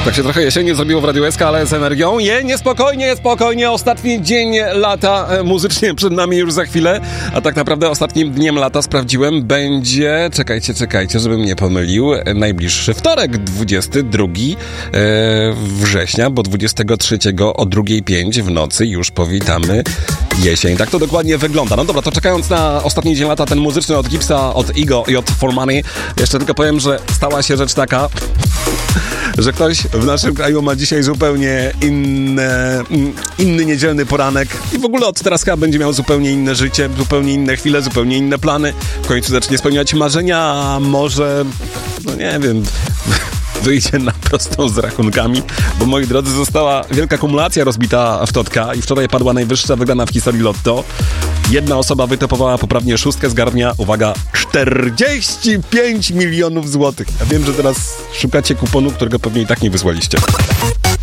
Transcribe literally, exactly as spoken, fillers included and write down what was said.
Tak się trochę jesiennie zrobiło w Radiu S K, ale z energią. Je, niespokojnie, spokojnie. Ostatni dzień lata muzycznie przed nami już za chwilę. A tak naprawdę ostatnim dniem lata, sprawdziłem, będzie... Czekajcie, czekajcie, żebym nie pomylił. Najbliższy wtorek, dwudziestego drugiego września, bo dwudziestego trzeciego o drugiej pięć w nocy już powitamy jesień. Tak to dokładnie wygląda. No dobra, to czekając na ostatni dzień lata, ten muzyczny od Gipsa, od Igo i od For Money, jeszcze tylko powiem, że stała się rzecz taka, że ktoś w naszym kraju ma dzisiaj zupełnie inne, inny niedzielny poranek i w ogóle od teraz chyba będzie miał zupełnie inne życie, zupełnie inne chwile, zupełnie inne plany. W końcu zacznie spełniać marzenia, a może, no nie wiem, wyjdzie na prostą z rachunkami, bo moi drodzy, została wielka kumulacja rozbita w Totka i wczoraj padła najwyższa wygrana w historii Lotto. Jedna osoba wytopowała poprawnie szóstkę, zgarnia, uwaga, czterdzieści pięć milionów złotych. Ja wiem, że teraz szukacie kuponu, którego pewnie i tak nie wysłaliście.